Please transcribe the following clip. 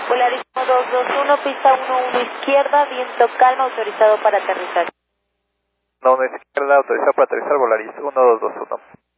Volaris 1221, pista 11 izquierda, viento calma, autorizado para aterrizar. 1 izquierda, autorizado para aterrizar, Volaris 1221.